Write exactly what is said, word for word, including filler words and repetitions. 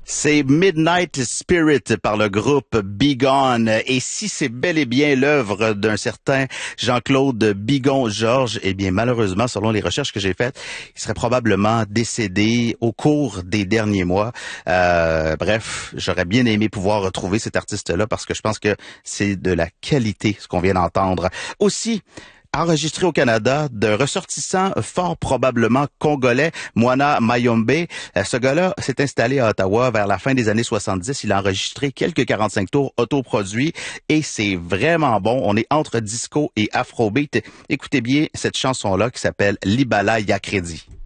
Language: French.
C'est Midnight Spirit par le groupe Bigone. Et si c'est bel et bien l'œuvre d'un certain Jean-Claude Bigon-Georges, eh bien, malheureusement, selon les recherches que j'ai faites, il serait probablement décédé au cours des derniers mois. Euh, bref, j'aurais bien aimé pouvoir retrouver cet artiste-là parce que je pense que c'est de la qualité, ce qu'on vient d'entendre. Aussi, enregistré au Canada d'un ressortissant fort probablement congolais, Moana Mayombe. Ce gars-là s'est installé à Ottawa vers la fin des années soixante-dix. Il a enregistré quelques quarante-cinq tours autoproduits et c'est vraiment bon. On est entre disco et afrobeat. Écoutez bien cette chanson-là qui s'appelle Libala Yakredi.